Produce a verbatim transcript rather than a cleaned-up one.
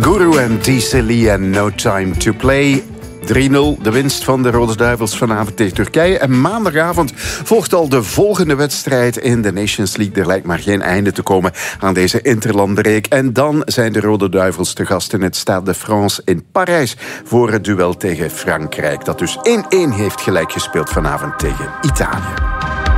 Guru en T-Celi en No Time to Play. drie nul, de winst van de Rode Duivels vanavond tegen Turkije. En maandagavond volgt al de volgende wedstrijd in de Nations League. Er lijkt maar geen einde te komen aan deze interlandbreek. En dan zijn de Rode Duivels te gast in het Stade de France in Parijs voor het duel tegen Frankrijk. Dat dus één één heeft gelijk gespeeld vanavond tegen Italië.